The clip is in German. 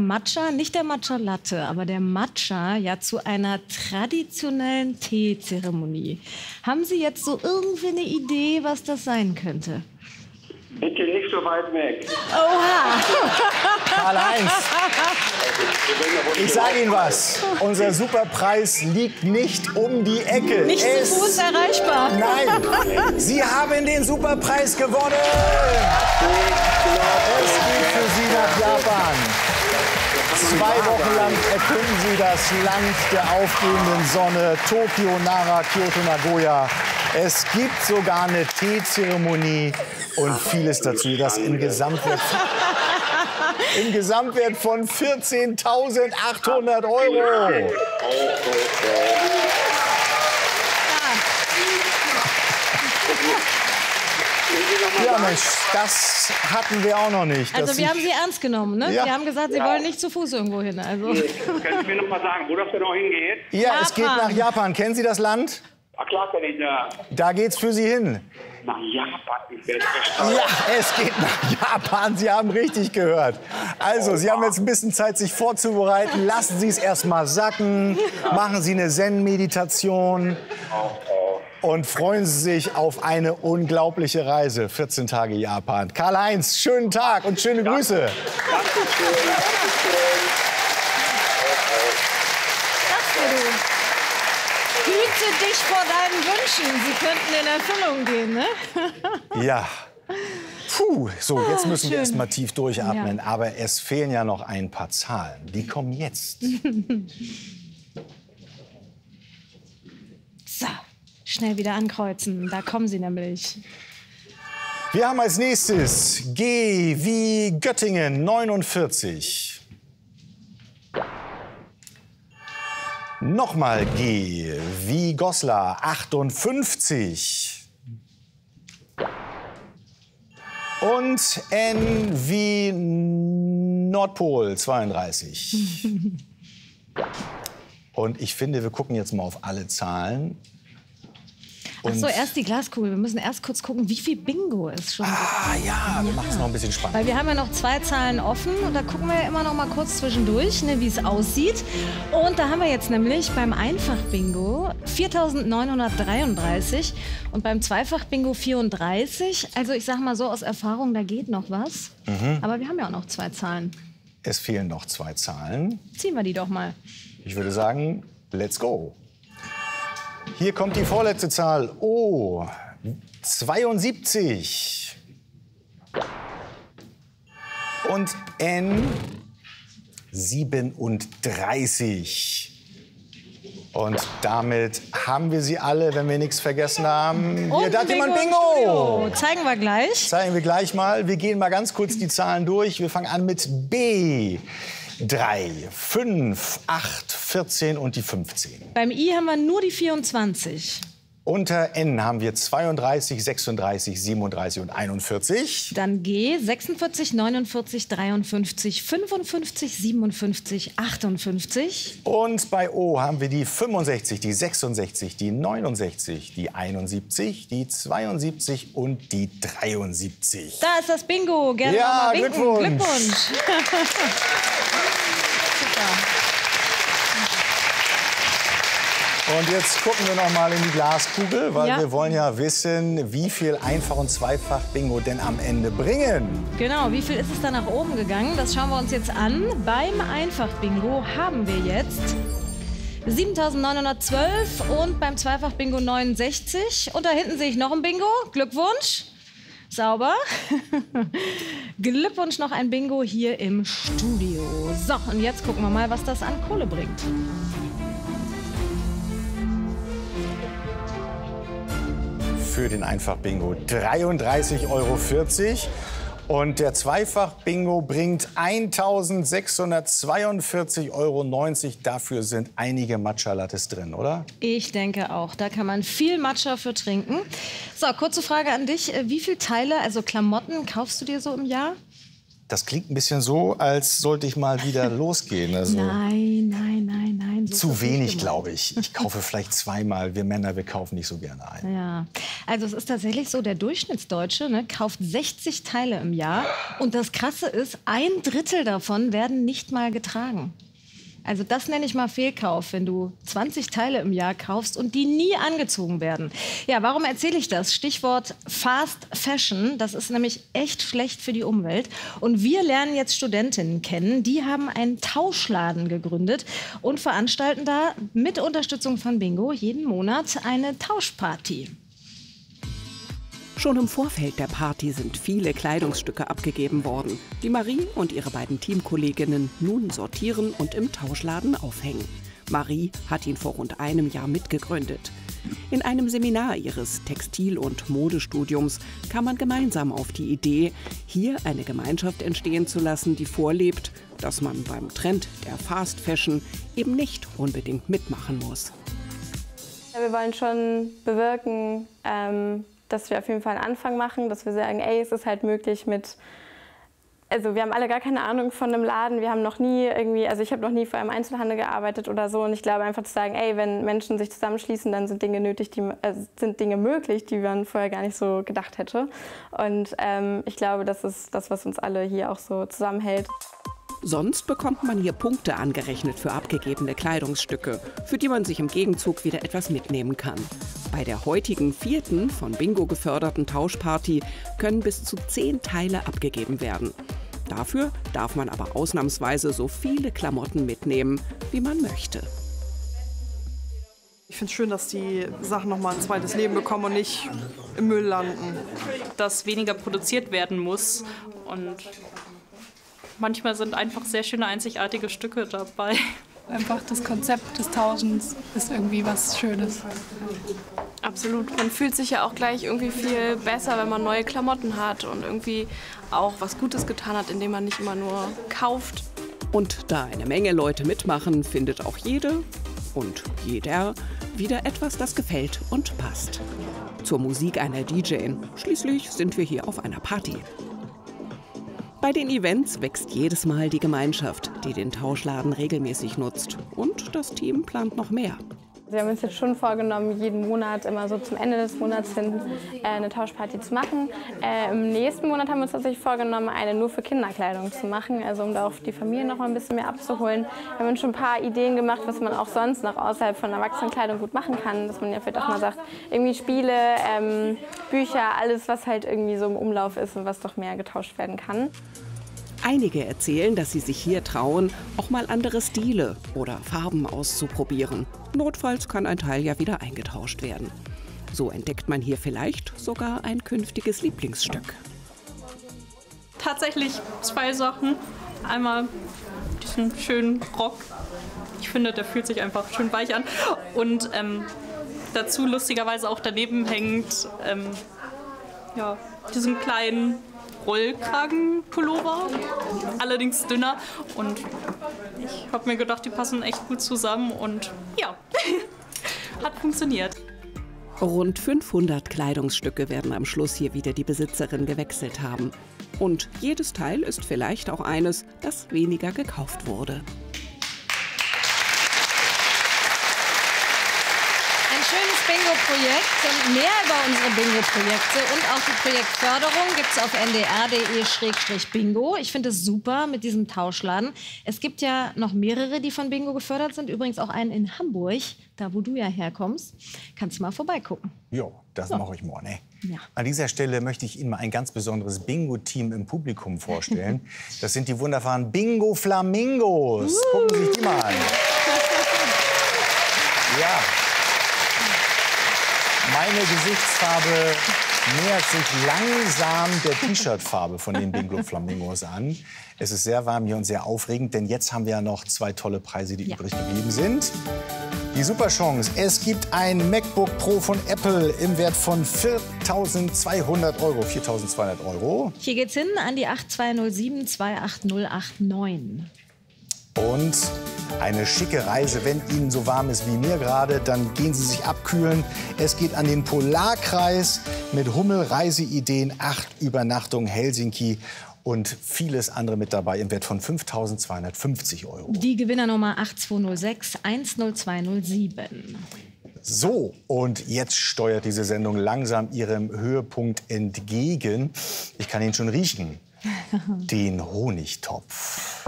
Matcha, nicht der Matcha Latte, aber der Matcha ja zu einer traditionellen Teezeremonie. Haben Sie jetzt so irgendwie eine Idee, was das sein könnte? Bitte nicht so weit weg. Oha! Karl-Heinz, ich sage Ihnen was. Unser Superpreis liegt nicht um die Ecke. Nicht zu Fuß erreichbar. Nein, Sie haben den Superpreis gewonnen. Es geht für Sie nach Japan. 2 Wochen lang erkunden Sie das Land der aufgehenden Sonne. Tokio, Nara, Kyoto, Nagoya. Es gibt sogar eine Teezeremonie und vieles dazu. Das im Gesamtwert von 14.800 €. Ja, Mensch, das hatten wir auch noch nicht. Also wir haben Sie ernst genommen, ne? Ja. Sie haben gesagt, Sie wollen nicht zu Fuß irgendwo hin. Also. Können Sie mir noch mal sagen, wo das genau hingeht? Ja, es geht nach Japan. Kennen Sie das Land? Ach klar, kann ich da. Da geht's für Sie hin. Nach Japan. Ich werde verstanden. Ja, es geht nach Japan. Sie haben richtig gehört. Also, Sie haben jetzt ein bisschen Zeit, sich vorzubereiten. Lassen Sie es erst mal sacken. Machen Sie eine Zen-Meditation. Und freuen Sie sich auf eine unglaubliche Reise. 14 Tage Japan. Karl-Heinz, schönen Tag und schöne Grüße. Dankeschön. Hüte dich vor deinen Wünschen. Sie könnten in Erfüllung gehen, ne? Ja. Puh, so, jetzt müssen wir schön. erst mal tief durchatmen. Ja. Aber es fehlen ja noch ein paar Zahlen. Die kommen jetzt. So, schnell wieder ankreuzen. Da kommen sie nämlich. Wir haben als nächstes G wie Göttingen 49. Nochmal G wie Goslar 58. Und N wie Nordpol 32. Und ich finde, wir gucken jetzt mal auf alle Zahlen. Ach so, erst die Glaskugel. Wir müssen erst kurz gucken, wie viel Bingo es schon gibt. Ah ja, wir machen es noch ein bisschen spannend. Weil wir haben ja noch 2 Zahlen offen und da gucken wir ja immer noch mal kurz zwischendurch, ne, wie es aussieht. Und da haben wir jetzt nämlich beim Einfach-Bingo 4.933 und beim Zweifach-Bingo 34. Also ich sag mal so aus Erfahrung, da geht noch was. Aber wir haben ja auch noch 2 Zahlen. Es fehlen noch 2 Zahlen. Ziehen wir die doch mal. Ich würde sagen, let's go. Hier kommt die vorletzte Zahl. O, 72. Und N, 37. Und damit haben wir sie alle, wenn wir nichts vergessen haben. Hier, da hat jemand Bingo! Zeigen wir gleich. Zeigen wir gleich mal. Wir gehen mal ganz kurz die Zahlen durch. Wir fangen an mit B. 3, 5, 8, 14 und die 15. Beim I haben wir nur die 24. Unter N haben wir 32, 36, 37 und 41. Dann G 46, 49, 53, 55, 57, 58. Und bei O haben wir die 65, die 66, die 69, die 71, die 72 und die 73. Da ist das Bingo. Gerne Ja, noch mal winken. Glückwunsch. Glückwunsch. Super. Und jetzt gucken wir noch mal in die Glaskugel, weil Ja. wir wollen ja wissen, wie viel Einfach- und Zweifach-Bingo denn am Ende bringen. Genau, wie viel ist es da nach oben gegangen? Das schauen wir uns jetzt an. Beim Einfach-Bingo haben wir jetzt 7.912 und beim Zweifach-Bingo 69. Und da hinten sehe ich noch ein Bingo. Glückwunsch. Sauber. Glückwunsch, noch ein Bingo hier im Studio. So, und jetzt gucken wir mal, was das an Kohle bringt. Für den Einfach-Bingo 33,40 € und der Zweifach-Bingo bringt 1.642,90 €. Dafür sind einige Matcha-Lattes drin, oder? Ich denke auch. Da kann man viel Matcha für trinken. So, kurze Frage an dich. Wie viele Teile, also Klamotten, kaufst du dir so im Jahr? Das klingt ein bisschen so, als sollte ich mal wieder losgehen. Also, Nein, nein, nein, nein. denn so? Zu wenig, glaube ich. Ich kaufe vielleicht zweimal. Wir Männer, wir kaufen nicht so gerne ein. Ja, also es ist tatsächlich so, der Durchschnittsdeutsche kauft 60 Teile im Jahr. Und das Krasse ist, 1/3 davon werden nicht mal getragen. Also das nenne ich mal Fehlkauf, wenn du 20 Teile im Jahr kaufst und die nie angezogen werden. Ja, warum erzähle ich das? Stichwort Fast Fashion. Das ist nämlich echt schlecht für die Umwelt. Und wir lernen jetzt Studentinnen kennen. Die haben einen Tauschladen gegründet und veranstalten da mit Unterstützung von Bingo jeden Monat eine Tauschparty. Schon im Vorfeld der Party sind viele Kleidungsstücke abgegeben worden, die Marie und ihre beiden Teamkolleginnen nun sortieren und im Tauschladen aufhängen. Marie hat ihn vor rund einem Jahr mitgegründet. In einem Seminar ihres Textil- und Modestudiums kam man gemeinsam auf die Idee, hier eine Gemeinschaft entstehen zu lassen, die vorlebt, dass man beim Trend der Fast Fashion eben nicht unbedingt mitmachen muss. Wir wollen schon bewirken, dass wir auf jeden Fall einen Anfang machen, dass wir sagen, ey, es ist halt möglich mit, also wir haben alle gar keine Ahnung von einem Laden, wir haben noch nie irgendwie, also ich habe noch nie vor einem Einzelhandel gearbeitet oder so und ich glaube einfach zu sagen, ey, wenn Menschen sich zusammenschließen, dann sind Dinge sind Dinge möglich, die man vorher gar nicht so gedacht hätte und ich glaube, das ist das, was uns alle hier auch so zusammenhält. Sonst bekommt man hier Punkte angerechnet für abgegebene Kleidungsstücke, für die man sich im Gegenzug wieder etwas mitnehmen kann. Bei der heutigen 4. von Bingo geförderten Tauschparty können bis zu 10 Teile abgegeben werden. Dafür darf man aber ausnahmsweise so viele Klamotten mitnehmen, wie man möchte. Ich finde es schön, dass die Sachen noch mal ein zweites Leben bekommen und nicht im Müll landen. Dass weniger produziert werden muss und manchmal sind einfach sehr schöne, einzigartige Stücke dabei. Einfach das Konzept des Tauschens ist irgendwie was Schönes. Absolut. Man fühlt sich ja auch gleich irgendwie viel besser, wenn man neue Klamotten hat und irgendwie auch was Gutes getan hat, indem man nicht immer nur kauft. Und da eine Menge Leute mitmachen, findet auch jede und jeder wieder etwas, das gefällt und passt. Zur Musik einer DJ. Schließlich sind wir hier auf einer Party. Bei den Events wächst jedes Mal die Gemeinschaft, die den Tauschladen regelmäßig nutzt. Und das Team plant noch mehr. Wir haben uns jetzt schon vorgenommen, jeden Monat, immer so zum Ende des Monats hin, eine Tauschparty zu machen. Im nächsten Monat haben wir uns tatsächlich vorgenommen, eine nur für Kinderkleidung zu machen, also um da auch die Familie noch mal ein bisschen mehr abzuholen. Wir haben uns schon ein paar Ideen gemacht, was man auch sonst noch außerhalb von Erwachsenenkleidung gut machen kann. Dass man ja vielleicht auch mal sagt, irgendwie Spiele, Bücher, alles, was halt irgendwie so im Umlauf ist und was doch mehr getauscht werden kann. Einige erzählen, dass sie sich hier trauen, auch mal andere Stile oder Farben auszuprobieren. Notfalls kann ein Teil ja wieder eingetauscht werden. So entdeckt man hier vielleicht sogar ein künftiges Lieblingsstück. Tatsächlich 2 Sachen. Einmal diesen schönen Rock. Ich finde, der fühlt sich einfach schön weich an. Und dazu lustigerweise auch daneben hängt diesen kleinen Rollkragenpullover, allerdings dünner. Und ich habe mir gedacht, die passen echt gut zusammen und ja, hat funktioniert. Rund 500 Kleidungsstücke werden am Schluss hier wieder die Besitzerin gewechselt haben. Und jedes Teil ist vielleicht auch eines, das weniger gekauft wurde. Bingo-Projekt und mehr über unsere Bingo-Projekte und auch die Projektförderung gibt es auf ndr.de/bingo. Ich finde es super mit diesem Tauschladen. Es gibt ja noch mehrere, die von Bingo gefördert sind. Übrigens auch einen in Hamburg, da wo du ja herkommst. Kannst du mal vorbeigucken. Jo, das mache ich morgen. Ey. Ja. An dieser Stelle möchte ich Ihnen mal ein ganz besonderes Bingo-Team im Publikum vorstellen. Das sind die wunderbaren Bingo-Flamingos. Gucken Sie sich die mal an. Ja. Meine Gesichtsfarbe nähert sich langsam der T-Shirt-Farbe von den Bingo-Flamingos an. Es ist sehr warm hier und sehr aufregend, denn jetzt haben wir ja noch 2 tolle Preise, die übrig geblieben sind. Die Superchance, es gibt ein MacBook Pro von Apple im Wert von 4.200 Euro. 4.200 Euro. Hier geht's hin an die 8207 28089. Und eine schicke Reise, wenn Ihnen so warm ist wie mir gerade, dann gehen Sie sich abkühlen. Es geht an den Polarkreis mit Hummel Reiseideen, 8 Übernachtungen Helsinki und vieles andere mit dabei im Wert von 5.250 €. Die Gewinnernummer 8206 10207. So, und jetzt steuert diese Sendung langsam ihrem Höhepunkt entgegen. Ich kann ihn schon riechen. Den Honigtopf.